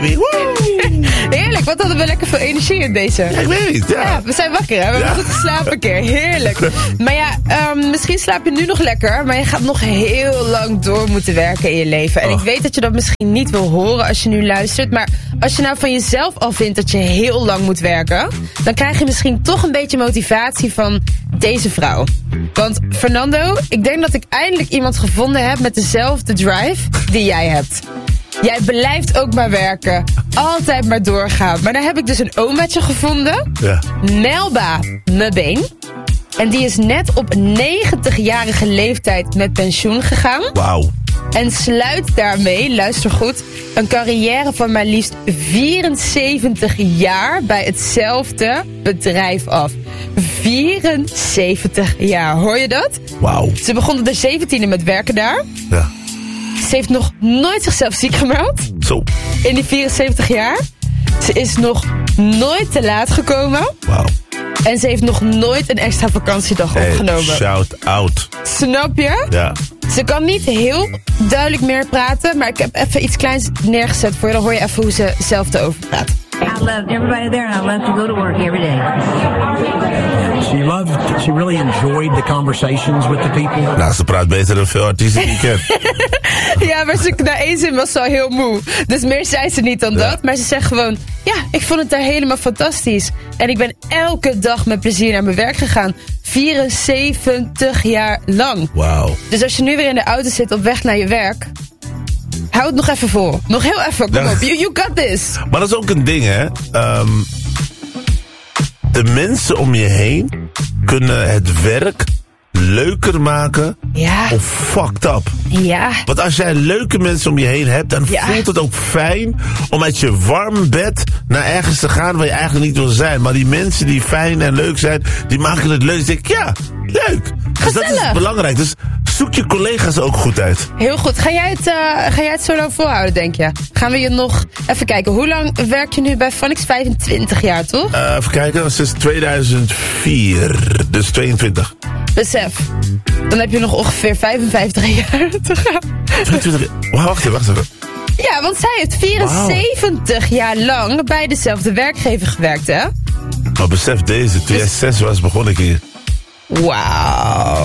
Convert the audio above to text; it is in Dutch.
baby. Woo! Heerlijk, wat hadden we lekker veel energie in deze. Ja, ik weet niet, Ja, we zijn wakker, hè? We hebben goed geslapen een keer. Heerlijk. Maar ja, misschien slaap je nu nog lekker, maar je gaat nog heel lang door moeten werken in je leven. En ik weet dat je dat misschien niet wil horen als je nu luistert, maar als je nou van jezelf al vindt dat je heel lang moet werken, dan krijg je misschien toch een beetje motivatie van deze vrouw. Want Fernando, ik denk dat ik eindelijk iemand gevonden heb met dezelfde drive die jij hebt. Jij blijft ook maar werken. Altijd maar doorgaan. Maar daar heb ik dus een omaatje gevonden. Ja. Melba Mebeen. En die is net op 90-jarige leeftijd met pensioen gegaan. Wauw. En sluit daarmee, luister goed, een carrière van maar liefst 74 jaar bij hetzelfde bedrijf af. 74 jaar, hoor je dat? Wauw. Ze begon op de 17e met werken daar. Ja. Ze heeft nog nooit zichzelf ziek gemeld. Zo. In die 74 jaar. Ze is nog nooit te laat gekomen. Wauw. En ze heeft nog nooit een extra vakantiedag opgenomen. Shout out. Snap je? Ja. Ze kan niet heel duidelijk meer praten, maar ik heb even iets kleins neergezet voor je. Dan hoor je even hoe ze zelf erover praat. I loved everybody there, and I love to go to work every day. She really enjoyed the conversations with the people. Nou, ze praat beter dan veel artiesten die ik ken. Ja, maar na één zin was ze al heel moe. Dus meer zei ze niet dan dat. Maar ze zegt gewoon, ja, ik vond het daar helemaal fantastisch. En ik ben elke dag met plezier naar mijn werk gegaan. 74 jaar lang. Wauw. Dus als je nu weer in de auto zit op weg naar je werk, hou het nog even vol. Nog heel even, kom op. You got this. Maar dat is ook een ding, hè. De mensen om je heen kunnen het werk leuker maken of fucked up. Ja. Want als jij leuke mensen om je heen hebt, dan voelt het ook fijn om uit je warm bed naar ergens te gaan waar je eigenlijk niet wil zijn. Maar die mensen die fijn en leuk zijn, die maken het leuk. Dus denk ik, ja, leuk. Dus dat is belangrijk. Dus zoek je collega's ook goed uit. Heel goed. Ga jij het zo lang volhouden, denk je? Gaan we je nog... Even kijken, hoe lang werk je nu bij Phonics? 25 jaar, toch? Even kijken, sinds 2004. Dus 22. Besef. Dan heb je nog ongeveer 55 jaar te gaan. 22 jaar. Wacht even. Ja, want zij heeft 74 jaar lang bij dezelfde werkgever gewerkt, hè? Maar besef deze, toen jij 6 was, begon ik hier. Wauw.